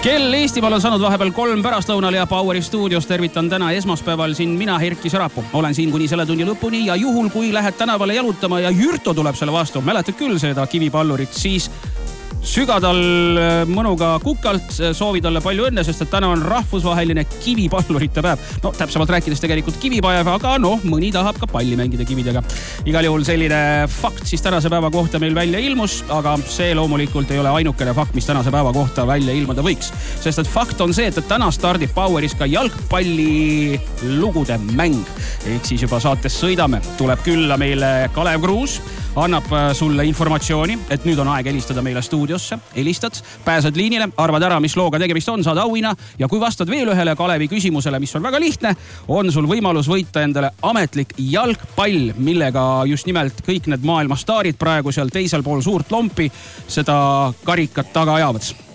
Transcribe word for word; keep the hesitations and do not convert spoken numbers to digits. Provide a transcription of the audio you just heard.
Kell Eestimaal on saanud vahepeal kolm pärastlõunal ja Poweri stuudios tervitan täna esmaspäeval siin mina, Erki Sarapuu. Olen siin kuni selle tunni lõpuni ja juhul, kui lähed tänavale jalutama ja Jürto tuleb selle vastu, mäletad küll seda kivipallurit, siis sügadal mõnuga kukalt, soovi talle palju õnne, sest et täna on rahvusvaheline kivipallurite päev. No täpsemalt rääkides tegelikult kivipäev, aga noh, mõni tahab ka palli mängida kividega. Igal juhul selline fakt siis tänase päeva kohta meil välja ilmus, aga see loomulikult ei ole ainukene fakt, mis tänase päeva kohta välja ilmuda võiks. Sest et fakt on see, et täna stardib Poweris ka jalgpalli lugude mäng. Ehk siis juba saates sõidame. Tuleb külla meile Kalev Kruus, annab sulle informatsiooni, et nüüd on aeg helistada meile stuudiosse. Helistad, pääsed liinile, arvad ära, mis looga tegemist on, saad auina ja kui vastad veel ühele Kalevi küsimusele, mis on väga lihtne, on sul võimalus võita endale ametlik jalgpall, millega just nimelt kõik need maailma staarid praegu seal teisel pool suurt lompi seda karikat taga ajavad.